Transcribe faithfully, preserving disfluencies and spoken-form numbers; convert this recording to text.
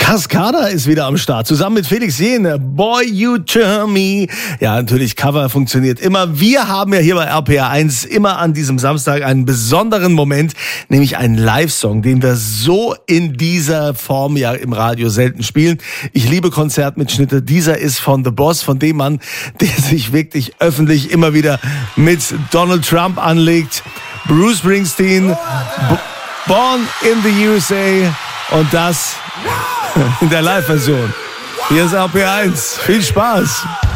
Cascada ist wieder am Start, zusammen mit Felix Jähn, Boy You Turn Me. Ja, natürlich, Cover funktioniert immer. Wir haben ja hier bei R P R eins immer an diesem Samstag einen besonderen Moment, nämlich einen Live-Song, den wir so in dieser Form ja im Radio selten spielen. Ich liebe Konzertmitschnitte. Dieser ist von The Boss, von dem Mann, der sich wirklich öffentlich immer wieder mit Donald Trump anlegt. Bruce Springsteen, B- Born in the U S A und das in der Live-Version. Hier ist R P R eins. Viel Spaß.